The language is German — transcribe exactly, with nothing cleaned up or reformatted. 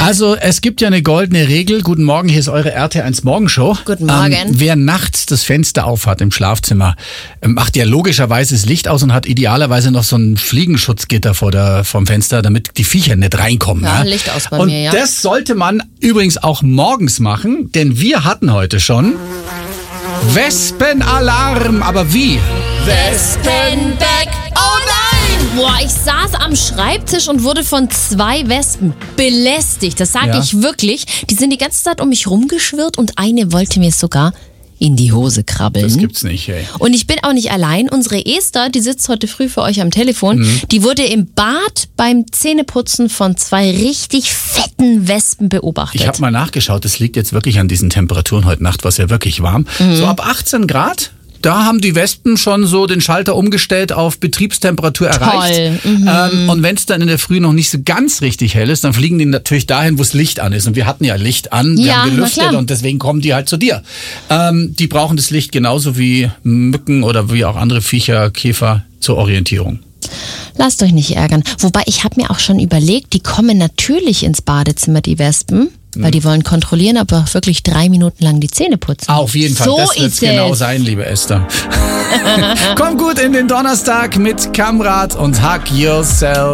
Also es gibt ja eine goldene Regel. Guten Morgen, hier ist eure R T eins Morgenshow. Guten Morgen. Ähm, wer nachts das Fenster aufhat im Schlafzimmer, macht ja logischerweise das Licht aus und hat idealerweise noch so ein Fliegenschutzgitter vor der, vom Fenster, damit die Viecher nicht reinkommen. Ja, ne? Licht aus bei und mir, ja. das sollte man übrigens auch morgens machen, denn wir hatten heute schon Wespenalarm. Aber wie? Wespenbeck. Oh nein! Boah, ich saß am Schreibtisch und wurde von zwei Wespen belästigt. Das sage Ja. ich wirklich. Die sind die ganze Zeit um mich rumgeschwirrt und eine wollte mir sogar in die Hose krabbeln. Das gibt's nicht, ey. Und ich bin auch nicht allein. Unsere Esther, die sitzt heute früh für euch am Telefon, Mhm. die wurde im Bad beim Zähneputzen von zwei richtig fetten Wespen beobachtet. Ich habe mal nachgeschaut, es liegt jetzt wirklich an diesen Temperaturen. Heute Nacht war es ja wirklich warm. Mhm. So ab achtzehn Grad, da haben die Wespen schon so den Schalter umgestellt auf Betriebstemperatur erreicht. Mhm. Ähm, und wenn es dann in der Früh noch nicht so ganz richtig hell ist, dann fliegen die natürlich dahin, wo das Licht an ist. Und wir hatten ja Licht an, wir Ja, haben na gelüftet klar. und deswegen kommen die halt zu dir. Ähm, die brauchen das Licht genauso wie Mücken oder wie auch andere Viecher, Käfer zur Orientierung. Lasst euch nicht ärgern. Wobei, ich habe mir auch schon überlegt, die kommen natürlich ins Badezimmer, die Wespen, weil die wollen kontrollieren, ob wir wirklich drei Minuten lang die Zähne putzen. Auf jeden Fall, So das wird ist genau es. sein, liebe Esther. Komm gut in den Donnerstag mit Kamrat und Hug Yourself.